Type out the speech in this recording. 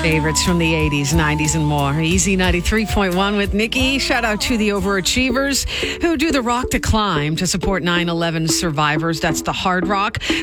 Favorites from the 80s, 90s, and more. Easy 93.1 with Nikki. Shout out to the overachievers who do the rock to climb to support 9/11 survivors. That's the Hard Rock.